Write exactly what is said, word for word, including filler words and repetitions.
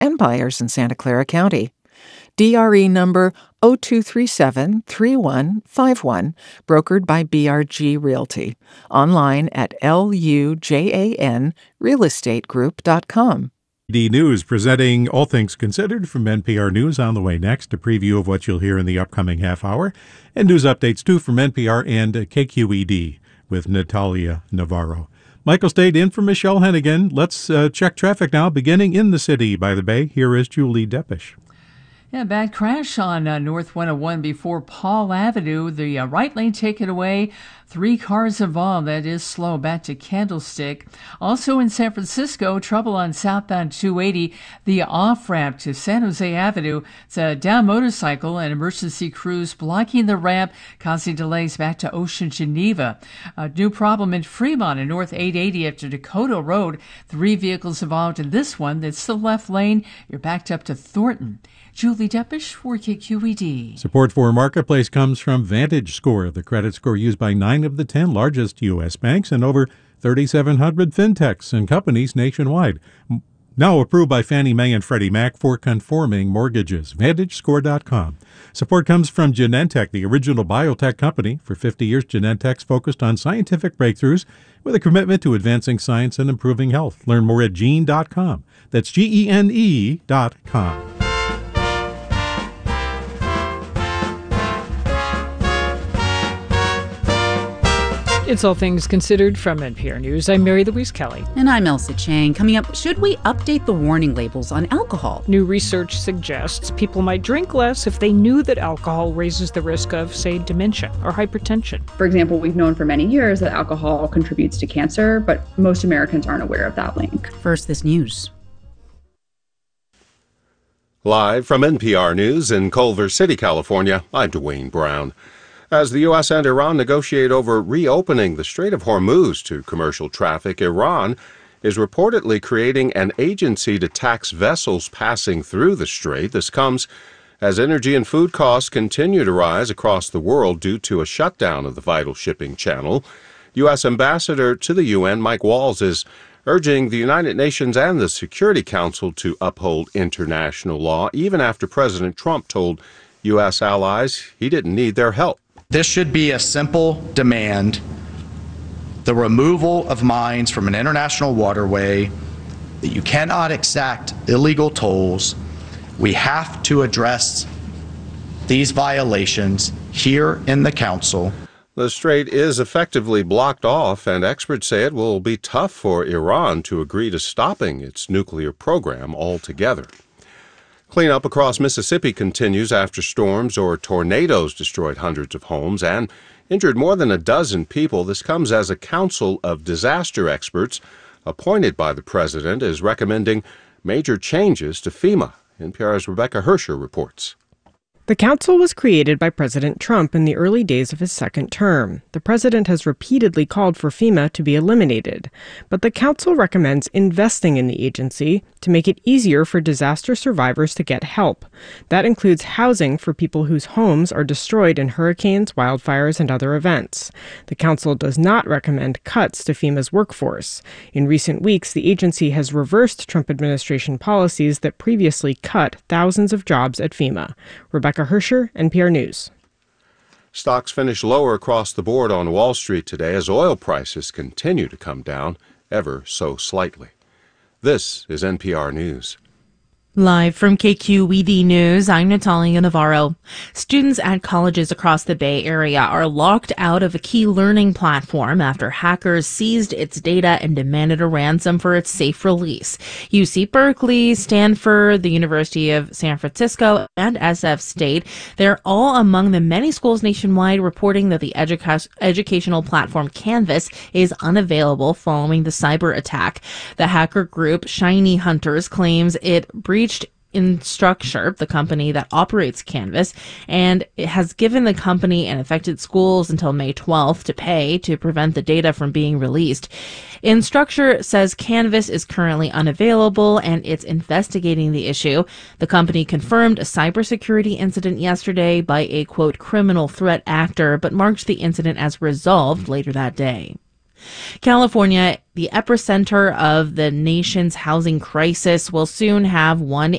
and buyers in Santa Clara County. D R E number zero two three seven, three one five one, brokered by B R G Realty. Online at L U J A N real estate group dot com. D News presenting All Things Considered from N P R News. On the way next, a preview of what you'll hear in the upcoming half hour, and news updates too from N P R and K Q E D with Natalia Navarro. Michael stayed in for Michelle Hennigan. Let's uh, check traffic now, beginning in the city by the Bay. Here is Julie Deppish. Yeah, bad crash on uh, North one oh one before Paul Avenue. The uh, right lane taken away. Three cars involved. That is slow. Back to Candlestick. Also in San Francisco, trouble on southbound two eighty. The off-ramp to San Jose Avenue. It's a down motorcycle and emergency crews blocking the ramp, causing delays back to Ocean Geneva. A new problem in Fremont and North eight eighty after Dakota Road. Three vehicles involved in this one. That's the left lane. You're backed up to Thornton. Julie Deppish for K Q E D. Support for Marketplace comes from Vantage Score, the credit score used by nine of the ten largest U S banks and over thirty-seven hundred fintechs and companies nationwide. Now approved by Fannie Mae and Freddie Mac for conforming mortgages. Vantage Score dot com. Support comes from Genentech, the original biotech company. For fifty years, Genentech's focused on scientific breakthroughs with a commitment to advancing science and improving health. Learn more at gene dot com. That's G E N E dot com. It's All Things Considered from N P R News. I'm Mary Louise Kelly. And I'm Elsa Chang. Coming up, should we update the warning labels on alcohol? New research suggests people might drink less if they knew that alcohol raises the risk of, say, dementia or hypertension. For example, we've known for many years that alcohol contributes to cancer, but most Americans aren't aware of that link. First, this news. Live from N P R News in Culver City, California, I'm Dwayne Brown. As the U S and Iran negotiate over reopening the Strait of Hormuz to commercial traffic, Iran is reportedly creating an agency to tax vessels passing through the strait. This comes as energy and food costs continue to rise across the world due to a shutdown of the vital shipping channel. U S Ambassador to the U N, Mike Walls, is urging the United Nations and the Security Council to uphold international law, even after President Trump told U S allies he didn't need their help. This should be a simple demand: the removal of mines from an international waterway, that you cannot exact illegal tolls. We have to address these violations here in the Council. The strait is effectively blocked off, and experts say it will be tough for Iran to agree to stopping its nuclear program altogether. Cleanup across Mississippi continues after storms or tornadoes destroyed hundreds of homes and injured more than a dozen people. This comes as a council of disaster experts appointed by the president is recommending major changes to FEMA. N P R's Rebecca Hersher reports. The council was created by President Trump in the early days of his second term. The president has repeatedly called for FEMA to be eliminated, but the council recommends investing in the agency to make it easier for disaster survivors to get help. That includes housing for people whose homes are destroyed in hurricanes, wildfires, and other events. The council does not recommend cuts to FEMA's workforce. In recent weeks, the agency has reversed Trump administration policies that previously cut thousands of jobs at FEMA. Rebecca Hersher, N P R News. Stocks finished lower across the board on Wall Street today as oil prices continue to come down ever so slightly. This is N P R News. Live from K Q E D News, I'm Natalia Navarro. Students at colleges across the Bay Area are locked out of a key learning platform after hackers seized its data and demanded a ransom for its safe release. U C Berkeley, Stanford, the University of San Francisco, and S F State, they're all among the many schools nationwide reporting that the educa- educational platform Canvas is unavailable following the cyber attack. The hacker group Shiny Hunters claims it breached Instructure, the company that operates Canvas, and it has given the company and affected schools until May twelfth to pay to prevent the data from being released. Instructure says Canvas is currently unavailable and it's investigating the issue. The company confirmed a cybersecurity incident yesterday by a, quote, criminal threat actor, but marked the incident as resolved later that day. California, the epicenter of the nation's housing crisis, will soon have one